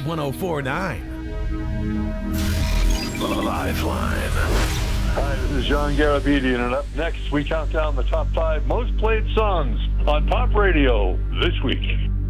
1049. Lifeline. Hi, this is John Garabedian, and up next we count down the top 5 most played songs on pop radio this week.